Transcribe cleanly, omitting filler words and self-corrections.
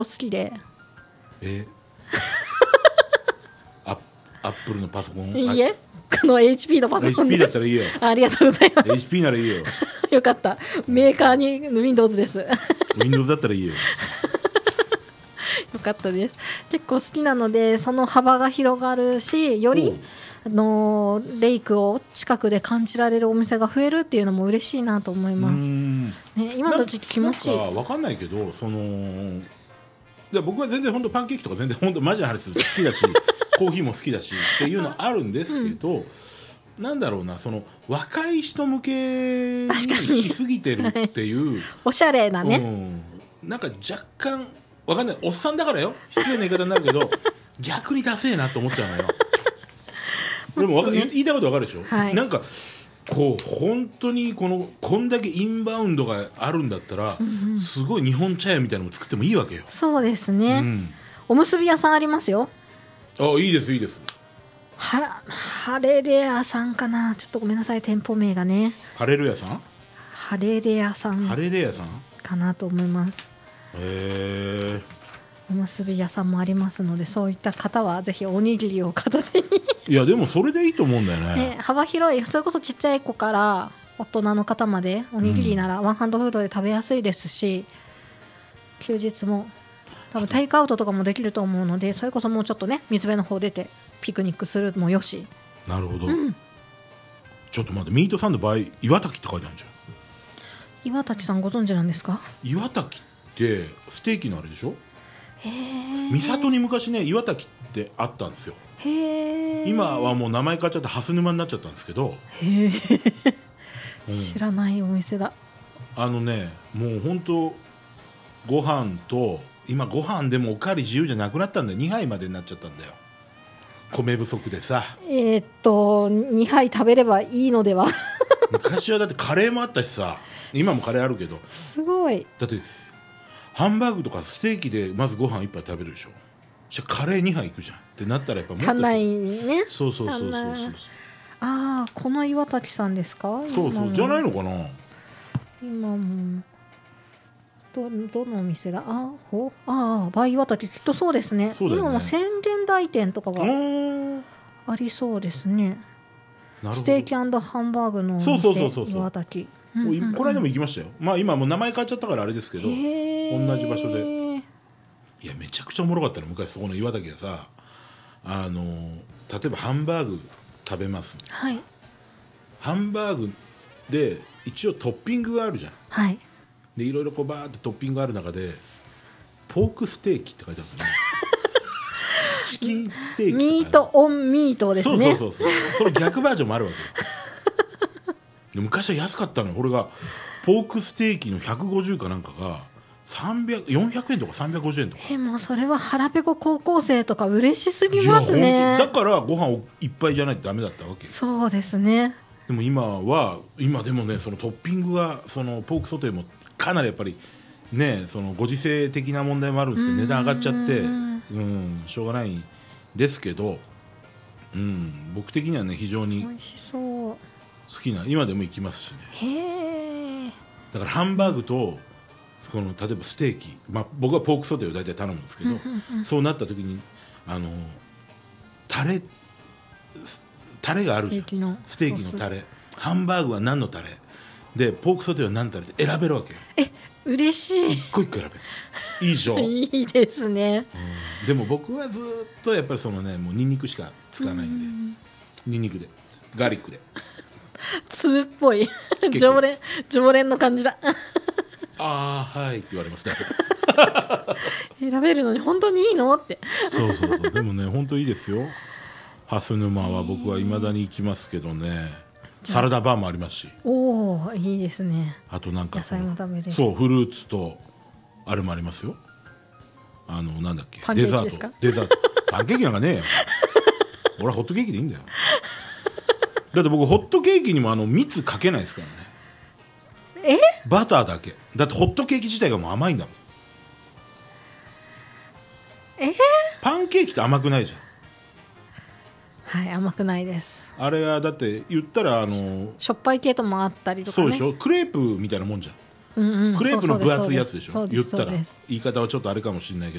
好きで。 アップルのパソコン。 いいえ、この HP のパソコンです。 HP だったらいいよ。 ありがとうございます。 HP ならいいよ。 よかった、メーカーに Windows です。 Windows だったらいいよ。 よかったです。結構好きなので、その幅が広がるし、よりレイクを近くで感じられるお店が増えるっていうのも嬉しいなと思います、ね、今の時期気持ちいい。 なんか分かんないけど、僕は全然本当パンケーキとか全然本当マジな話する好きだしコーヒーも好きだしっていうのあるんですけど、なんだろうな、その若い人向けにしすぎてるっていう、 おしゃれなね、 なんか若干分かんない、おっさんだからよ、失礼な言い方になるけど逆にダセえなと思っちゃうのよ。でも言いたいこと分かるでしょ、 はい、 なんかこう本当にこんだけインバウンドがあるんだったら、すごい日本茶屋みたいなのも作ってもいいわけよ。 そうですね、おむすび屋さんありますよ。 いいですいいです。 ハレレアさんかな、ちょっとごめんなさい、店舗名がね。 ハレルヤさん、 ハレレアさんかなと思います。おむすび屋さんもありますので、そういった方はぜひおにぎりを片手にいやでもそれでいいと思うんだよ ね。 幅広い、それこそちっちゃい子から大人の方までおにぎりならワンハンドフードで食べやすいですし、休日も多分テイクアウトとかもできると思うので、それこそもうちょっとね、水辺の方出てピクニックするもよし。 なるほど、ちょっと待って、ミートサンドバイ岩滝って書いてあるじゃん。 岩滝さんご存知なんですか？ 岩滝ってステーキのあれでしょ。三郷に昔ね岩滝ってあったんですよ。今はもう名前変わっちゃって蓮沼になっちゃったんですけど、 知らないお店だ。 もう本当ご飯と、今ご飯でもおかわり自由じゃなくなったんだよ。2杯までになっちゃったんだよ、米不足でさ。 2杯食べればいいのでは昔はだってカレーもあったしさ、今もカレーあるけど、 すごい。 だってハンバーグとかステーキでまずご飯1杯食べるでしょ、じゃカレー2杯いくじゃんってなったらやっぱもっと足んないね。 そうこの岩滝さんですか？ そうじゃないのかな。 今もどのお店だ。バイ岩滝、きっとそうですね。今も宣伝代店とかがありそうですね。ステーキ&ハンバーグのお店、岩滝。 この間も行きましたよ。まあ今もう名前変わっちゃったからあれですけど、同じ場所で。いやめちゃくちゃおもろかったの昔、そこの岩滝がさ、例えばハンバーグ食べます、ハンバーグで一応トッピングがあるじゃん、でいろいろこうバーってトッピングがある中でポークステーキって書いてあるんだねチキンステーキ、 ミートオンミートですね。 そうその逆バージョンもあるわけよで昔は安かったのよ。これがポークステーキの150かなんかが400円とか350円とか。 もうそれは腹ペコ高校生とか嬉しすぎますね。 だからご飯をいっぱいじゃないとダメだったわけ。 そうですね。 でも今でもね、そのトッピングがそのポークソテーもかなりやっぱりね、そのご時世的な問題もあるんですけど値段上がっちゃって、しょうがないんですけど、僕的にはね非常に美味しそう、 好きな、今でも行きますしね。 だからハンバーグと例えばステーキ、僕はポークソテーを大体頼むんですけど、そうなった時にタレがあるじゃん。ステーキのタレ、ハンバーグは何のタレでポークソテーは何タレって選べるわけよ。 嬉しい。 一個一個選べる。いいでしょいいですね、 でも僕はずっとやっぱりもうニンニクしか使わないんで、ニンニクでガーリックで通っぽい常連の感じだはいって言われますね選べるのに本当にいいのって。 そうでもね本当いいですよ。蓮沼は僕はいまだに行きますけどね。サラダバーもありますし。 いいですね。 あとなんか野菜も食べれる。 そうフルーツとあれもありますよ。なんだっけ、 パンケーキですか？ デザートパンケーキなんかねえよ俺はホットケーキでいいんだよだって僕ホットケーキにも蜜かけないですからね。バターだけだって。ホットケーキ自体がもう甘いんだもん。パンケーキって甘くないじゃん。 はい、甘くないです。 あれはだって言ったらしょっぱい系ともあったりとかね。 そうでしょ、クレープみたいなもんじゃん。 うんうん、 クレープの分厚いやつでしょ。 そうです言ったらそうです言い方はちょっとあれかもしれないけど